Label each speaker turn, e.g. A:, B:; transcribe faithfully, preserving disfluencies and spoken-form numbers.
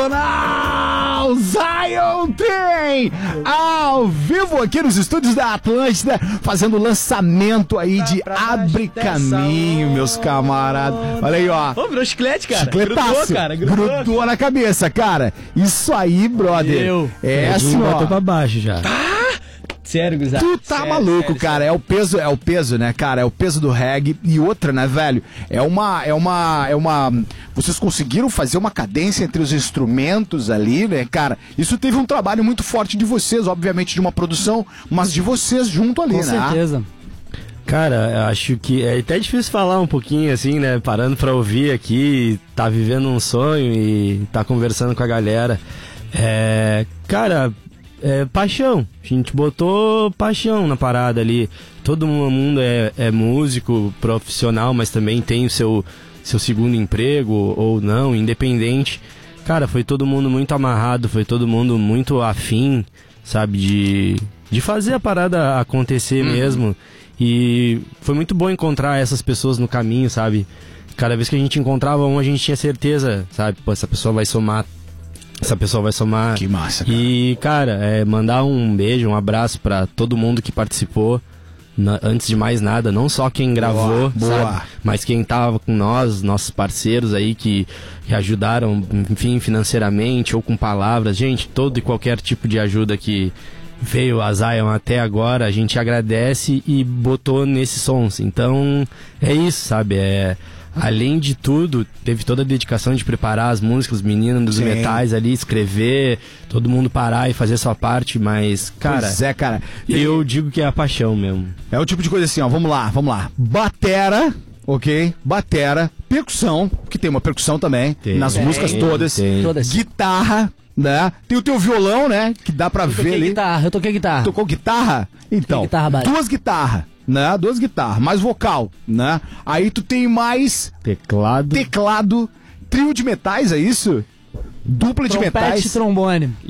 A: Zion tem ao vivo aqui nos estúdios da Atlântida, fazendo o lançamento aí de Abre Caminho, meus camaradas. Olha aí, ó.
B: Ô, virou chiclete, cara.
A: Chicletaço.
B: Grudou, cara. Grudou.
A: Grudou na cabeça, cara. Isso aí, brother.
B: Eu.
A: É
C: Eu
A: assim, ó.
C: botou pra baixo já.
B: Sério, gurizada.
A: Tu tá
B: Sério,
A: maluco,
B: sério,
A: cara. É o peso, é o peso, né, cara? É o peso do reggae. E outra, né, velho? É uma, é uma, é uma... Vocês conseguiram fazer uma cadência entre os instrumentos ali, né, cara? Isso teve um trabalho muito forte de vocês, obviamente de uma produção, mas de vocês junto ali,
C: Com
A: né?
C: certeza. Cara, acho que é até difícil falar um pouquinho assim, né? Parando pra ouvir aqui, tá vivendo um sonho e tá conversando com a galera. É, cara... É paixão, a gente botou paixão na parada ali. Todo mundo é, é músico profissional, mas também tem o seu, seu segundo emprego ou não, independente. Cara, foi todo mundo muito amarrado, foi todo mundo muito afim, sabe, de, de fazer a parada acontecer uhum. mesmo. E foi muito bom encontrar essas pessoas no caminho, sabe. Cada vez que a gente encontrava um, a gente tinha certeza, sabe, pô, essa pessoa vai somar. Essa pessoa vai somar.
A: Que massa, cara.
C: E, cara, é, mandar um beijo, um abraço pra todo mundo que participou. Na, antes de mais nada, não só quem gravou,
A: boa,
C: sabe?
A: boa.
C: Mas quem tava com nós, nossos parceiros aí que, que ajudaram, enfim, financeiramente ou com palavras. Gente, todo e qualquer tipo de ajuda que veio a Zion até agora, a gente agradece e botou nesses sons. Então, é isso, sabe? É... Além de tudo, teve toda a dedicação de preparar as músicas, os meninos dos
A: Sim.
C: metais ali, escrever, todo mundo parar e fazer sua parte, mas, cara,
A: Pois é, cara.
C: eu digo que é a paixão mesmo.
A: É o tipo de coisa assim, ó, vamos lá, vamos lá. Batera, ok? Batera, percussão, que tem uma percussão também,
C: Tem.
A: nas
C: Tem,
A: músicas todas.
C: tem.
B: Todas.
A: Guitarra, né? Tem o teu violão, né? Que dá pra
B: Eu
A: ver
B: toquei
A: ali.
B: guitarra, eu toquei guitarra.
A: Tocou guitarra? Então,
B: guitarra básica.
A: duas guitarras, né? Duas guitarras, mais vocal, né? Aí tu tem mais
C: Teclado.
A: teclado, trio de metais, é isso? Dupla de
B: Trompete
A: metais.
B: e trombone.